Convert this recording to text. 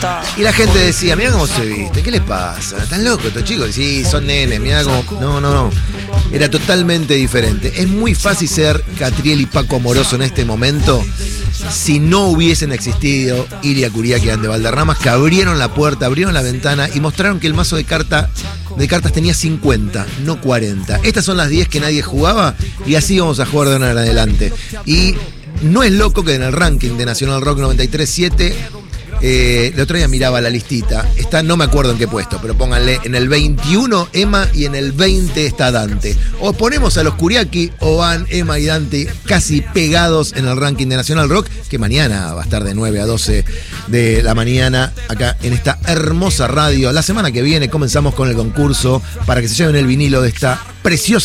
Y la gente decía, mirá cómo se viste, ¿qué les pasa? ¿Están locos estos chicos? Sí, son nenes, mirá cómo... No. Era totalmente diferente. Es muy fácil ser Catriel y Paco Amoroso en este momento si no hubiesen existido Ilia Kuriaki y Ande Valderramas, que abrieron la puerta, abrieron la ventana y mostraron que el mazo de cartas tenía 50, no 40. Estas son las 10 que nadie jugaba y así vamos a jugar de ahora en adelante. Y no es loco que en el ranking de Nacional Rock 93.7... el otro día miraba la listita, está, no me acuerdo en qué puesto, pero pónganle en el 21 Emma y en el 20 está Dante. O ponemos a los Kuriaki o van Emma y Dante casi pegados en el ranking de Nacional Rock, que mañana va a estar de 9 a 12 de la mañana acá en esta hermosa radio. La semana que viene comenzamos con el concurso para que se lleven el vinilo de esta preciosa